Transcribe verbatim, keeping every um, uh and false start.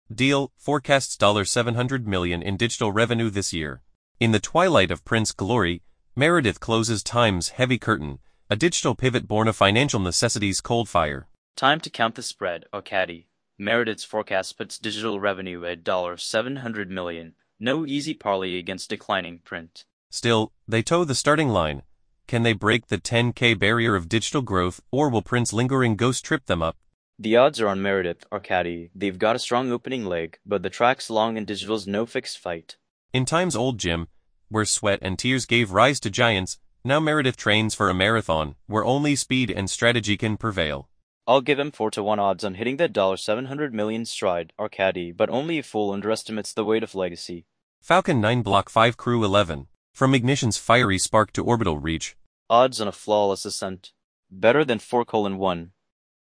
Deal forecasts seven hundred million dollars in digital revenue this year. In the twilight of Prince glory, Meredith closes Time's heavy curtain, a digital pivot born of financial necessity's cold fire. Time to count the spread, or caddy. Meredith's forecast puts digital revenue at seven hundred million dollars. No easy parley against declining print. Still, they toe the starting line. Can they break the ten K barrier of digital growth, or will Print's lingering ghost trip them up? The odds are on Meredith, or caddy. They've got a strong opening leg, but the track's long and digital's no fixed fight. In Time's old gym, where sweat and tears gave rise to giants, now Meredith trains for a marathon, where only speed and strategy can prevail. I'll give him four to one odds on hitting that seven hundred million dollars stride, or caddy, but only a fool underestimates the weight of legacy. Falcon nine Block five Crew eleven. From Ignition's fiery spark to orbital reach. Odds on a flawless ascent. Better than four colon one.